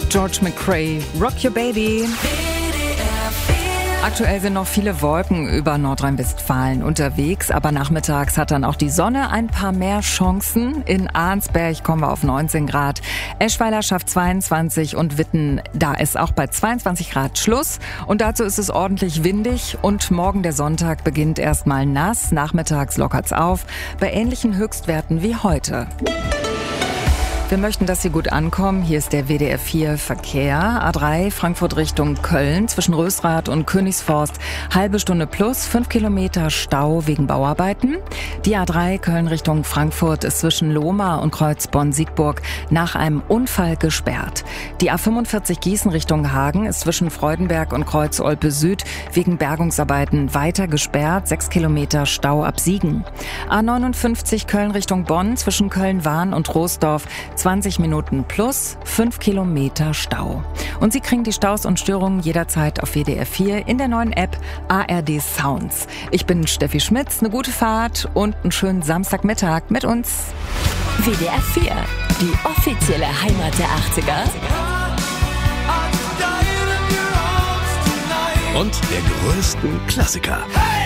George McCrae, Rock Your Baby. Aktuell sind noch viele Wolken über Nordrhein-Westfalen unterwegs, aber nachmittags hat dann auch die Sonne ein paar mehr Chancen. In Arnsberg kommen wir auf 19 Grad, Eschweiler schafft 22 und Witten, da ist auch bei 22 Grad Schluss. Und dazu ist es ordentlich windig und morgen der Sonntag beginnt erstmal nass, nachmittags lockert's auf, bei ähnlichen Höchstwerten wie heute. Wir möchten, dass Sie gut ankommen. Hier ist der WDR 4 Verkehr. A3 Frankfurt Richtung Köln zwischen Rösrath und Königsforst. Halbe Stunde plus, 5 Kilometer Stau wegen Bauarbeiten. Die A3 Köln Richtung Frankfurt ist zwischen Lohmar und Kreuz Bonn-Siegburg nach einem Unfall gesperrt. Die A45 Gießen Richtung Hagen ist zwischen Freudenberg und Kreuz Olpe Süd wegen Bergungsarbeiten weiter gesperrt. 6 Kilometer Stau ab Siegen. A59 Köln Richtung Bonn zwischen Köln-Wahn und Roosdorf 20 Minuten plus 5 Kilometer Stau. Und Sie kriegen die Staus und Störungen jederzeit auf WDR 4 in der neuen App ARD Sounds. Ich bin Steffi Schmitz, eine gute Fahrt und einen schönen Samstagmittag mit uns. WDR 4, die offizielle Heimat der 80er. Und der größten Klassiker.